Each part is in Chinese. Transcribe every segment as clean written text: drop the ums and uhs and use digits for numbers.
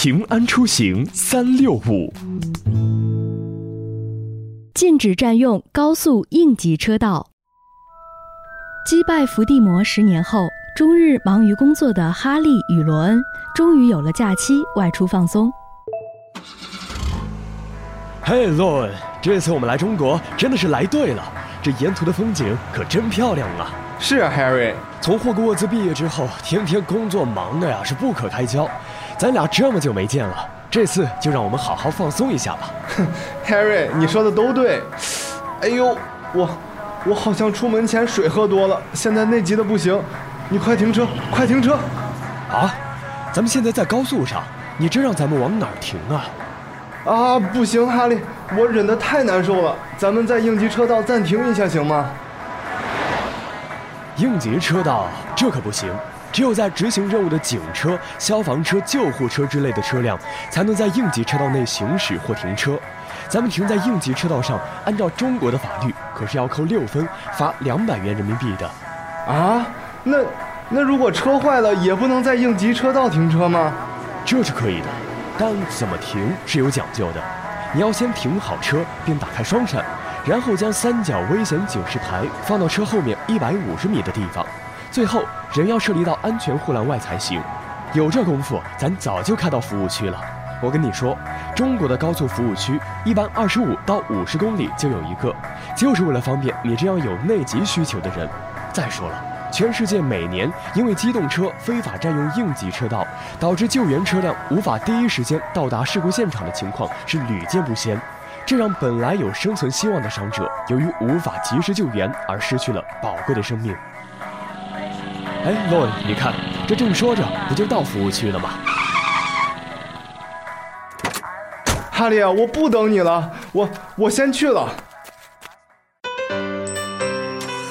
平安出行365， 禁止占用高速应急车道。击败伏地魔10年后，终日忙于工作的哈利与罗恩终于有了假期外出放松。 嘿，罗恩，这次我们来中国真的是来对了，这沿途的风景可真漂亮啊！ 是啊 ，Harry， 从霍格沃兹毕业之后，天天工作忙的呀是不可开交，咱俩这么久没见了，这次就让我们好好放松一下吧。 Harry， 你说的都对。哎呦，我好像出门前水喝多了，现在内急的不行。你快停车，快停车！ 啊，咱们现在在高速上，你这让咱们往哪儿停啊？ 啊，不行，哈利，我忍得太难受了，咱们在应急车道暂停一下行吗？ 应急车道这可不行，只有在执行任务的警车、消防车、救护车之类的车辆才能在应急车道内行驶或停车。咱们停在应急车道上，按照中国的法律，可是要扣6分，罚200元人民币的。 啊，那如果车坏了，也不能在应急车道停车吗？ 这是可以的，但怎么停是有讲究的。你要先停好车，并打开双闪，然后将3角危险警示牌放到车后面150米的地方，最后人要撤离到安全护栏外才行。有这功夫，咱早就开到服务区了。我跟你说，中国的高速服务区一般25到50公里就有一个，就是为了方便你这样有内急需求的人。再说了，全世界每年因为机动车非法占用应急车道，导致救援车辆无法第一时间到达事故现场的情况是屡见不鲜，这让本来有生存希望的伤者由于无法及时救援而失去了宝贵的生命。哎，罗恩，你看，这正说着不就到服务区了吗？ 哈利啊，我不等你了，我先去了。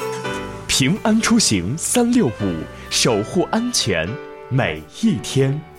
平安出行365，守护安全每一天。